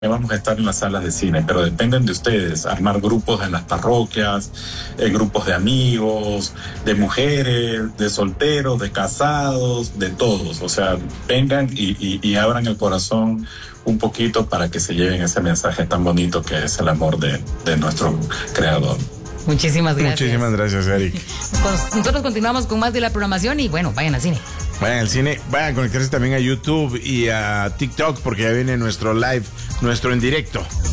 vamos a estar en las salas de cine, pero dependen de ustedes, armar grupos en las parroquias, grupos de amigos, de mujeres, de solteros, de casados, de todos. O sea, vengan y abran el corazón un poquito para que se lleven ese mensaje tan bonito que es el amor de nuestro Creador. Muchísimas gracias. Muchísimas gracias, Eric. Nosotros continuamos con más de la programación y bueno, vayan al cine. Vayan al cine, vayan a conectarse también a YouTube y a TikTok porque ya viene nuestro live, nuestro en directo.